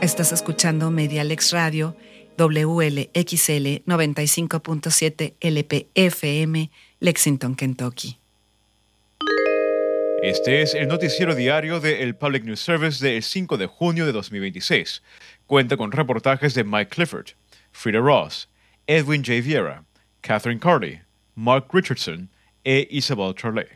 Estás escuchando Medialex Radio, WLXL 95.7 LPFM, Lexington, Kentucky. Este es el noticiero diario de El Public News Service del 5 de junio de 2026. Cuenta con reportajes de Mike Clifford, Frida Ross, Edwin J. Vieira, Catherine Carty, Mark Richardson e Isabel Charlet.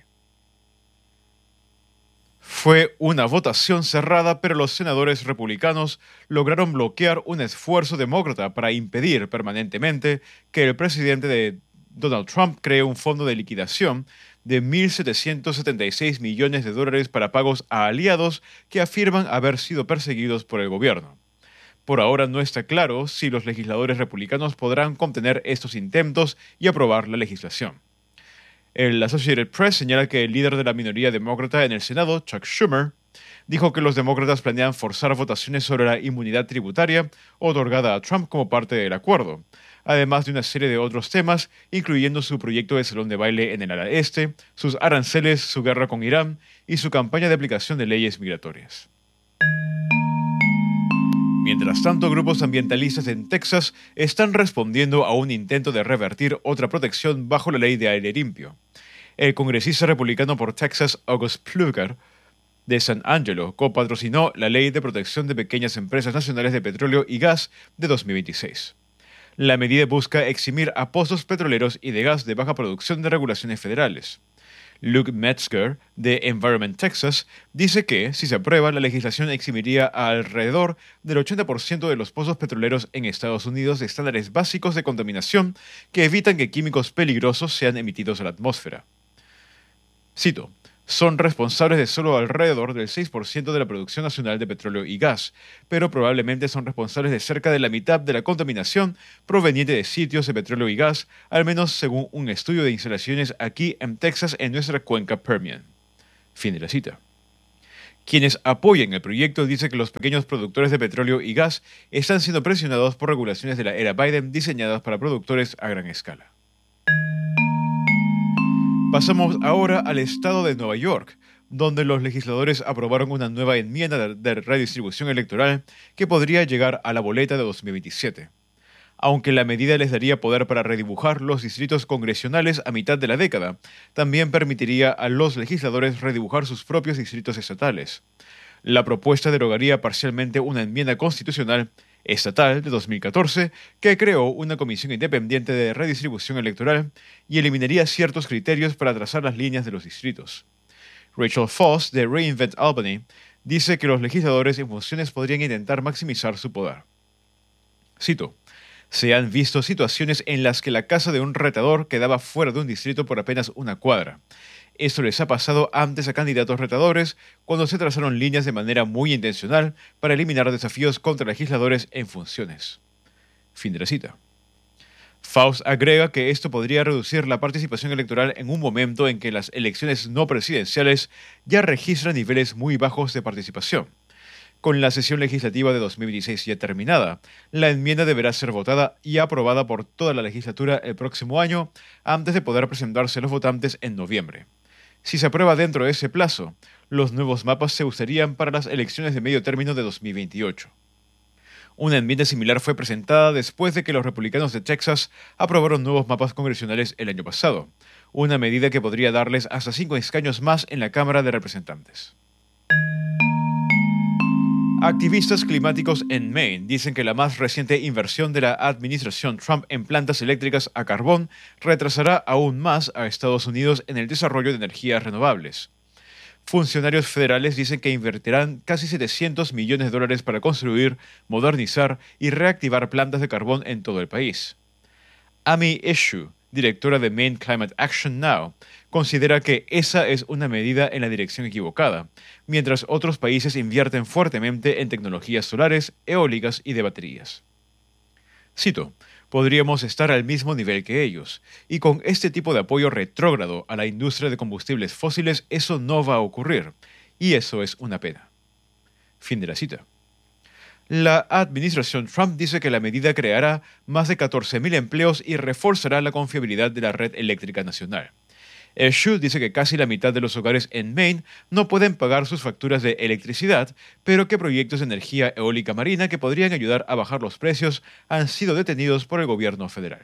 Fue una votación cerrada, pero los senadores republicanos lograron bloquear un esfuerzo demócrata para impedir permanentemente que el presidente Donald Trump cree un fondo de liquidación de $1.776 millones para pagos a aliados que afirman haber sido perseguidos por el gobierno. Por ahora no está claro si los legisladores republicanos podrán contener estos intentos y aprobar la legislación. El Associated Press señala que el líder de la minoría demócrata en el Senado, Chuck Schumer, dijo que los demócratas planean forzar votaciones sobre la inmunidad tributaria otorgada a Trump como parte del acuerdo, además de una serie de otros temas, incluyendo su proyecto de salón de baile en el ala este, sus aranceles, su guerra con Irán y su campaña de aplicación de leyes migratorias. Mientras tanto, grupos ambientalistas en Texas están respondiendo a un intento de revertir otra protección bajo la ley de aire limpio. El congresista republicano por Texas, August Pfluger, de San Angelo, copatrocinó la Ley de Protección de Pequeñas Empresas Nacionales de Petróleo y Gas de 2026. La medida busca eximir a pozos petroleros y de gas de baja producción de regulaciones federales. Luke Metzger, de Environment Texas, dice que, si se aprueba, la legislación eximiría a alrededor del 80% de los pozos petroleros en Estados Unidos de estándares básicos de contaminación que evitan que químicos peligrosos sean emitidos a la atmósfera. Cito: son responsables de solo alrededor del 6% de la producción nacional de petróleo y gas, pero probablemente son responsables de cerca de la mitad de la contaminación proveniente de sitios de petróleo y gas, al menos según un estudio de instalaciones aquí en Texas en nuestra cuenca Permian. Fin de la cita. Quienes apoyan el proyecto dicen que los pequeños productores de petróleo y gas están siendo presionados por regulaciones de la era Biden diseñadas para productores a gran escala. Pasamos ahora al estado de Nueva York, donde los legisladores aprobaron una nueva enmienda de redistribución electoral que podría llegar a la boleta de 2027. Aunque la medida les daría poder para redibujar los distritos congresionales a mitad de la década, también permitiría a los legisladores redibujar sus propios distritos estatales. La propuesta derogaría parcialmente una enmienda constitucional estatal de 2014 que creó una comisión independiente de redistribución electoral y eliminaría ciertos criterios para trazar las líneas de los distritos. Rachel Foss, de Reinvent Albany, dice que los legisladores en funciones podrían intentar maximizar su poder. Cito: se han visto situaciones en las que la casa de un retador quedaba fuera de un distrito por apenas una cuadra. Esto les ha pasado antes a candidatos retadores cuando se trazaron líneas de manera muy intencional para eliminar desafíos contra legisladores en funciones. Fin de la cita. Faust agrega que esto podría reducir la participación electoral en un momento en que las elecciones no presidenciales ya registran niveles muy bajos de participación. Con la sesión legislativa de 2026 ya terminada, la enmienda deberá ser votada y aprobada por toda la legislatura el próximo año antes de poder presentarse a los votantes en noviembre. Si se aprueba dentro de ese plazo, los nuevos mapas se usarían para las elecciones de medio término de 2028. Una enmienda similar fue presentada después de que los republicanos de Texas aprobaron nuevos mapas congresionales el año pasado, una medida que podría darles hasta 5 escaños más en la Cámara de Representantes. Activistas climáticos en Maine dicen que la más reciente inversión de la administración Trump en plantas eléctricas a carbón retrasará aún más a Estados Unidos en el desarrollo de energías renovables. Funcionarios federales dicen que invertirán casi $700 millones para construir, modernizar y reactivar plantas de carbón en todo el país. Amy Eshoo, directora de Maine Climate Action Now, considera que esa es una medida en la dirección equivocada, mientras otros países invierten fuertemente en tecnologías solares, eólicas y de baterías. Cito: podríamos estar al mismo nivel que ellos, y con este tipo de apoyo retrógrado a la industria de combustibles fósiles eso no va a ocurrir, y eso es una pena. Fin de la cita. La administración Trump dice que la medida creará más de 14,000 empleos y reforzará la confiabilidad de la red eléctrica nacional. Schultz dice que casi la mitad de los hogares en Maine no pueden pagar sus facturas de electricidad, pero que proyectos de energía eólica marina que podrían ayudar a bajar los precios han sido detenidos por el gobierno federal.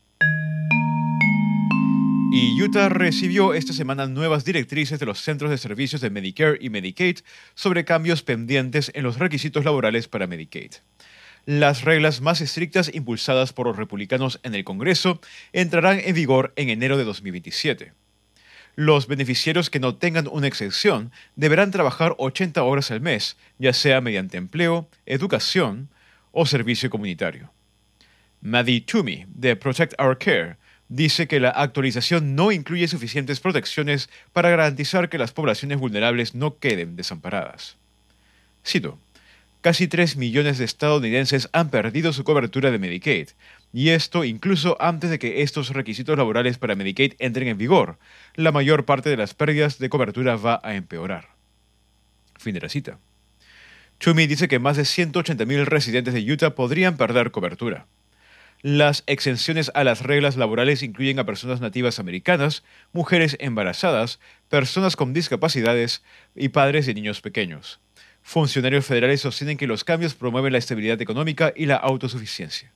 Y Utah recibió esta semana nuevas directrices de los centros de servicios de Medicare y Medicaid sobre cambios pendientes en los requisitos laborales para Medicaid. Las reglas más estrictas impulsadas por los republicanos en el Congreso entrarán en vigor en enero de 2027. Los beneficiarios que no tengan una exención deberán trabajar 80 horas al mes, ya sea mediante empleo, educación o servicio comunitario. Maddie Toomey, de Protect Our Care, dice que la actualización no incluye suficientes protecciones para garantizar que las poblaciones vulnerables no queden desamparadas. Cito: casi 3 millones de estadounidenses han perdido su cobertura de Medicaid, y esto incluso antes de que estos requisitos laborales para Medicaid entren en vigor. La mayor parte de las pérdidas de cobertura va a empeorar. Fin de la cita. Toomey dice que más de 180,000 residentes de Utah podrían perder cobertura. Las exenciones a las reglas laborales incluyen a personas nativas americanas, mujeres embarazadas, personas con discapacidades y padres de niños pequeños. Funcionarios federales sostienen que los cambios promueven la estabilidad económica y la autosuficiencia.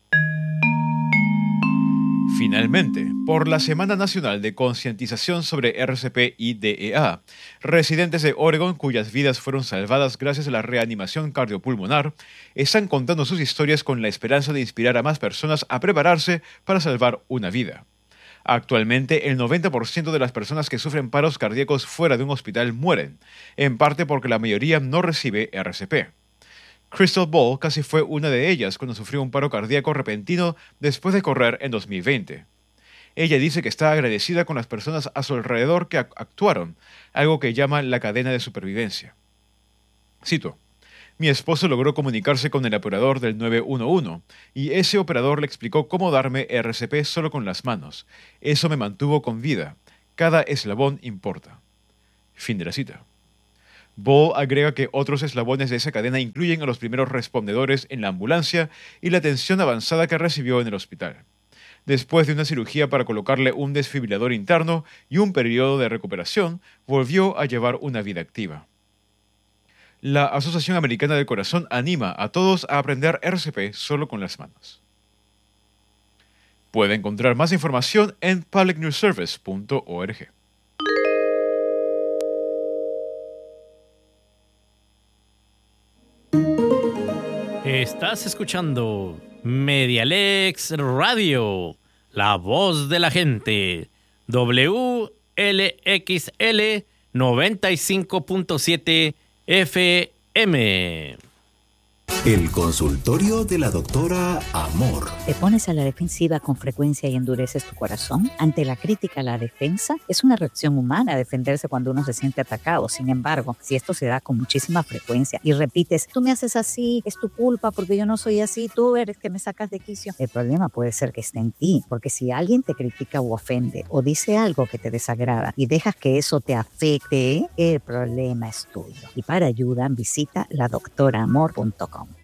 Finalmente, por la Semana Nacional de Concientización sobre RCP y DEA, residentes de Oregon cuyas vidas fueron salvadas gracias a la reanimación cardiopulmonar están contando sus historias con la esperanza de inspirar a más personas a prepararse para salvar una vida. Actualmente, el 90% de las personas que sufren paros cardíacos fuera de un hospital mueren, en parte porque la mayoría no recibe RCP. Crystal Ball casi fue una de ellas cuando sufrió un paro cardíaco repentino después de correr en 2020. Ella dice que está agradecida con las personas a su alrededor que actuaron, algo que llama la cadena de supervivencia. Cito: mi esposo logró comunicarse con el operador del 911 y ese operador le explicó cómo darme RCP solo con las manos. Eso me mantuvo con vida. Cada eslabón importa. Fin de la cita. Ball agrega que otros eslabones de esa cadena incluyen a los primeros respondedores en la ambulancia y la atención avanzada que recibió en el hospital. Después de una cirugía para colocarle un desfibrilador interno y un periodo de recuperación, volvió a llevar una vida activa. La Asociación Americana del Corazón anima a todos a aprender RCP solo con las manos. Puede encontrar más información en publicnewsservice.org. Estás escuchando Medialex Radio, la voz de la gente, WLXL 95.7 FM. El consultorio de la doctora Amor. ¿Te pones a la defensiva con frecuencia y endureces tu corazón? Ante la crítica, la defensa es una reacción humana a defenderse cuando uno se siente atacado. Sin embargo, si esto se da con muchísima frecuencia y repites, tú me haces así, es tu culpa porque yo no soy así, tú eres que me sacas de quicio, el problema puede ser que esté en ti, porque si alguien te critica o ofende o dice algo que te desagrada y dejas que eso te afecte, el problema es tuyo. Y para ayuda, visita ladoctoraamor.com.